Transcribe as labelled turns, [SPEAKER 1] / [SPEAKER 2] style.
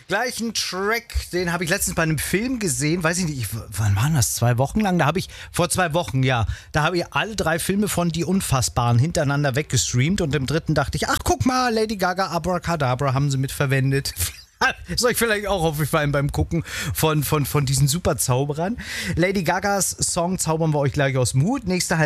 [SPEAKER 1] gleichen Track, den habe ich letztens bei einem Film gesehen, weiß ich nicht, wann waren das, 2 Wochen lang? Vor 2 Wochen, ja, da habe ich alle 3 Filme von Die Unfassbaren hintereinander weggestreamt und im dritten dachte ich, ach guck mal, Lady Gaga, Abracadabra haben sie mitverwendet. Ist euch vielleicht auch aufgefallen beim Gucken von diesen Superzauberern. Lady Gagas Song zaubern wir euch gleich aus dem Hut. Nächste halbe